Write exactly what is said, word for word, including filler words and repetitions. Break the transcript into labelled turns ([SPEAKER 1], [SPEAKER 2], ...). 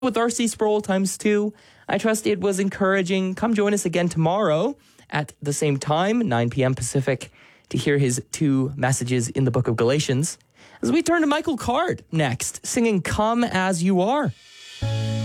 [SPEAKER 1] with R C Sproul times two. I trust it was encouraging. Come join us again tomorrow at the same time, nine p.m. Pacific, to hear his two messages in the book of Galatians. As we turn to Michael Card next, singing Come As You Are.